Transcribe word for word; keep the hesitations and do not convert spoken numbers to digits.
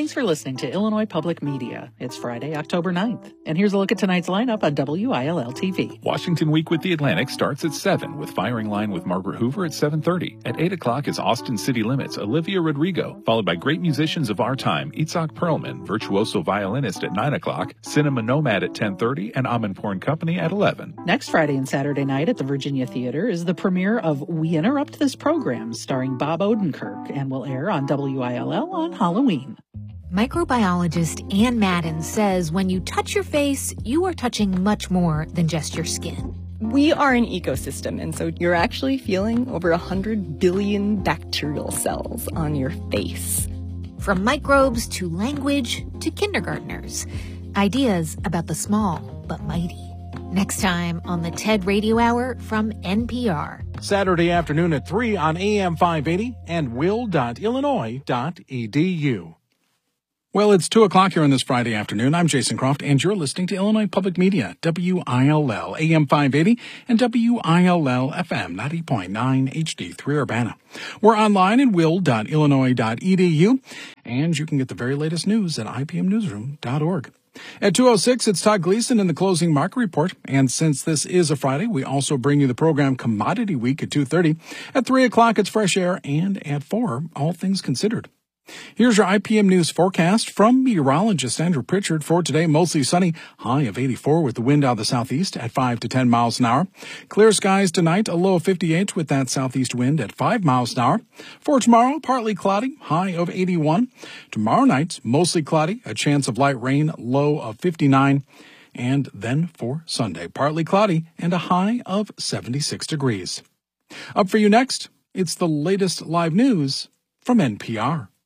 Thanks for listening to Illinois Public Media. It's Friday, October ninth. And here's a look at tonight's lineup on W I L L T V. Washington Week with the Atlantic starts at seven with Firing Line with Margaret Hoover at seven thirty. At eight o'clock is Austin City Limits, Olivia Rodrigo, followed by great musicians of our time, Itzhak Perlman, virtuoso violinist at nine o'clock, Cinema Nomad at ten thirty, and Amen Company at eleven. Next Friday and Saturday night at the Virginia Theater is the premiere of We Interrupt This Program, starring Bob Odenkirk, and will air on W I L L on Halloween. Microbiologist Ann Madden says when you touch your face, you are touching much more than just your skin. We are an ecosystem, and so you're actually feeling over one hundred billion bacterial cells on your face. From microbes to language to kindergartners. Ideas about the small but mighty. Next time on the TED Radio Hour from N P R. Saturday afternoon at three on A M five eighty and will dot illinois dot e d u. Well, it's two o'clock here on this Friday afternoon. I'm Jason Croft, and you're listening to Illinois Public Media, W I L L, A M five eighty, and W I L L F M ninety point nine H D three Urbana. We're online at will dot illinois dot e d u, and you can get the very latest news at I P M newsroom dot org. At two oh six, it's Todd Gleason in the closing market report. And since this is a Friday, we also bring you the program Commodity Week at two thirty. At three o'clock, it's Fresh Air. And at four, All Things Considered. Here's your I P M News forecast from meteorologist Andrew Pritchard. For today, mostly sunny, high of eighty-four with the wind out of the southeast at five to ten miles an hour. Clear skies tonight, a low of fifty-eight with that southeast wind at five miles an hour. For tomorrow, partly cloudy, high of eighty-one. Tomorrow night, mostly cloudy, a chance of light rain, low of fifty-nine. And then for Sunday, partly cloudy and a high of seventy-six degrees. Up for you next, it's the latest live news from N P R.